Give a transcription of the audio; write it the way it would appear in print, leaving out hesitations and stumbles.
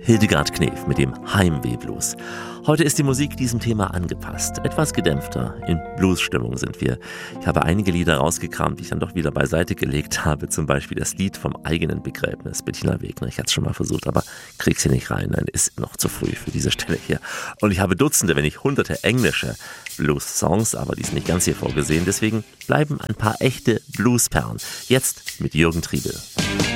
Hildegard Knef mit dem Heimweh-Blues. Heute ist die Musik diesem Thema angepasst. Etwas gedämpfter, in Blues-Stimmung sind wir. Ich habe einige Lieder rausgekramt, die ich dann doch wieder beiseite gelegt habe. Zum Beispiel das Lied vom eigenen Begräbnis, Bettina Wegner. Ich hatte es schon mal versucht, aber krieg's hier nicht rein. Nein, ist noch zu früh für diese Stelle hier. Und ich habe Dutzende, wenn nicht Hunderte englische Blues-Songs, aber die sind nicht ganz hier vorgesehen. Deswegen bleiben ein paar echte Bluesperlen. Jetzt mit Jürgen Triebel.